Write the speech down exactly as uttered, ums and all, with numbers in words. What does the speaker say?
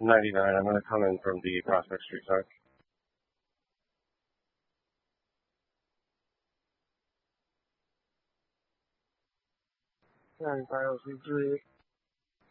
ninety-nine. I'm going to come in from the Prospect Street side. ninety-five oh three.